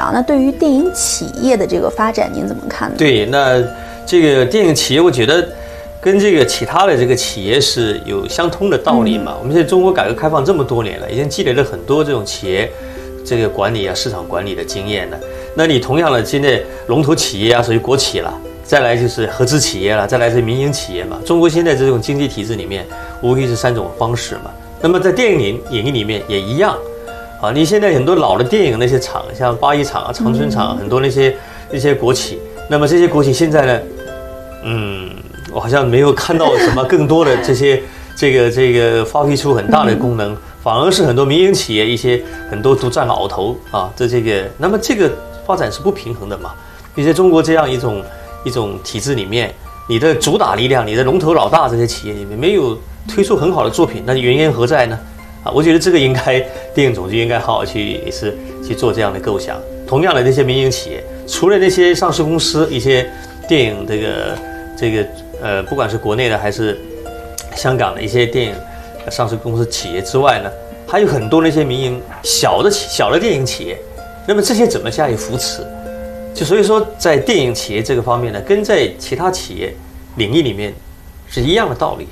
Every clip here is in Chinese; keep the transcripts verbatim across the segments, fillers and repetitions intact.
啊，那对于电影企业的这个发展，您怎么看呢？ 对，那这个电影企业，我觉得跟这个其他的这个企业是有相通的道理嘛。嗯、我们现在中国改革开放这么多年了，已经积累了很多这种企业这个管理啊、市场管理的经验了。那你同样的，现在龙头企业啊，属于国企了。再来就是合资企业了，再来是民营企业嘛。中国现在这种经济体制里面，无非是三种方式嘛。那么在电影领领域里面也一样，啊，你现在很多老的电影那些厂，像八一厂啊、长春厂，很多那些那些国企，那么这些国企现在呢，嗯，我好像没有看到什么更多的这些这个这个发挥出很大的功能，反而是很多民营企业一些很多独占鳌头啊，这这个，那么这个发展是不平衡的嘛。你在中国这样一种一种体制里面，你的主打力量，你的龙头老大这些企业里面没有推出很好的作品，那原因何在呢？啊，我觉得这个应该电影总局应该好好去也是去做这样的构想。同样的，那些民营企业，除了那些上市公司，一些电影这个这个呃，不管是国内的还是香港的一些电影上市公司企业之外呢，还有很多那些民营小的小的电影企业，那么这些怎么加以扶持？就所以说，在电影企业这个方面呢，跟在其他企业领域里面是一样的道理。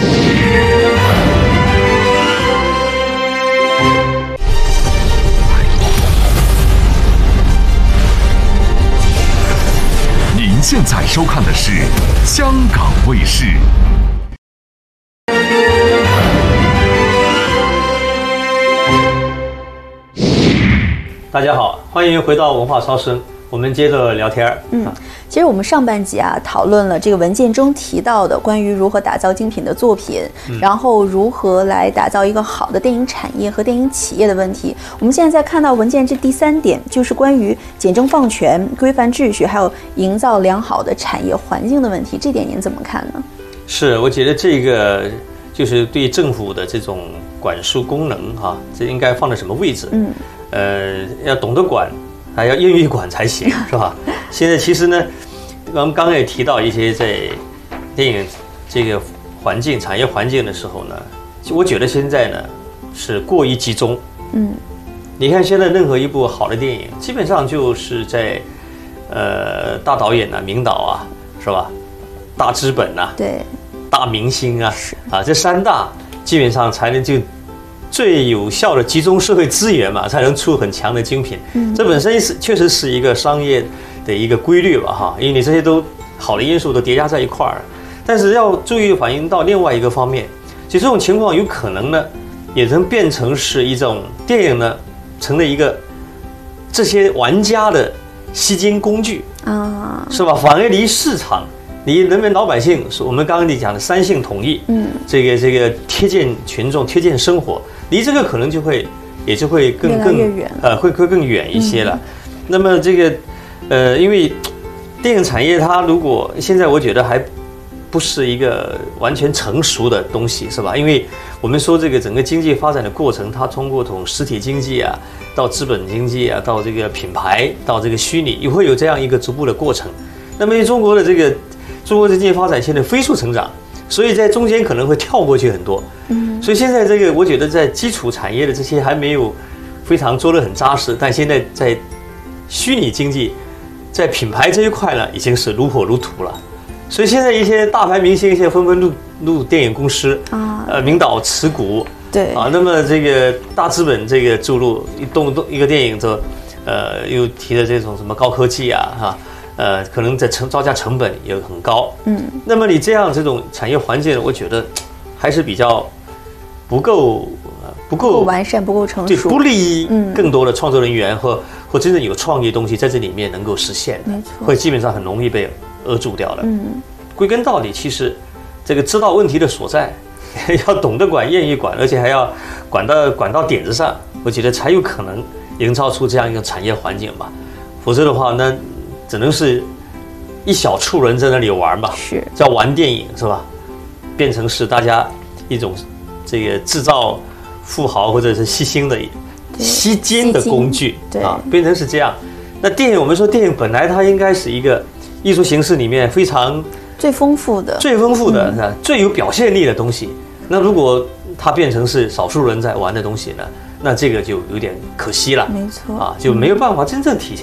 您现在收看的是香港卫视。 大家好，欢迎回到文化超声。我们接着聊天。 嗯，其实我们上半集啊讨论了这个文件中提到的关于如何打造精品的作品，嗯、然后如何来打造一个好的电影产业和电影企业的问题。我们现在在看到文件这第三点，就是关于简政放权、规范秩序，还有营造良好的产业环境的问题。这点您怎么看呢？ 是，我觉得这个就是对政府的这种管束功能哈、啊，这应该放在什么位置？嗯，呃，要懂得管。还要愿意管才行，是吧？现在其实呢，我们刚刚也提到一些在电影这个环境、产业环境的时候呢，我觉得现在呢是过于集中。嗯，你看现在任何一部好的电影，基本上就是在呃大导演啊、名导啊，是吧？大资本啊， 对， 大明星啊，啊这三大基本上才能就。最有效的集中社会资源嘛，才能出很强的精品。嗯，这本身是确实是一个商业的一个规律吧，哈，因为你这些都好的因素都叠加在一块儿。但是要注意反映到另外一个方面，其实这种情况有可能呢，也能变成是一种电影呢，成了一个这些玩家的吸金工具啊，是吧？反而离市场。你人民老百姓，我们刚刚你讲的三性统一，嗯，这个这个贴近群众、贴近生活，离这个可能就会也就会更更呃会会更远一些了。嗯、那么这个呃，因为电影产业它如果现在我觉得还不是一个完全成熟的东西，是吧？因为我们说这个整个经济发展的过程，它通过从实体经济啊到资本经济啊，到这个品牌，到这个虚拟，也会有这样一个逐步的过程。那么因为中国的这个。中国的经济发展现在飞速成长，所以在中间可能会跳过去很多。嗯，所以现在这个我觉得在基础产业的这些还没有非常做得很扎实，但现在在虚拟经济、在品牌这一块呢，已经是如火如荼了。所以现在一些大牌明星现在纷纷入入电影公司啊，呃，名导持股， 对啊，那么这个大资本这个注入一动动一个电影就，呃，又提的这种什么高科技啊，哈。呃，可能在成造价成本也很高，嗯，那么你这样这种产业环境，我觉得还是比较不够，不够完善，不够成熟， 不利于更多的创作人员和、嗯、或真正有创意的东西在这里面能够实现， 没错， 会基本上很容易被扼住掉了。嗯，归根到底，其实这个知道问题的所在，要懂得管，愿意管，而且还要管到管到点子上，我觉得才有可能营造出这样一个产业环境吧。否则的话，那只能是一小撮人在那里玩吧， 是叫玩电影是吧？变成是大家一种这个制造富豪或者是吸星的吸金的工具啊，变成是这样。那电影我们说电影本来它应该是一个艺术形式里面非常最丰富的、 最丰富的、嗯、最有表现力的东西。那如果它变成是少数人在玩的东西呢，那这个就有点可惜了， 没错啊，就没有办法真正体现。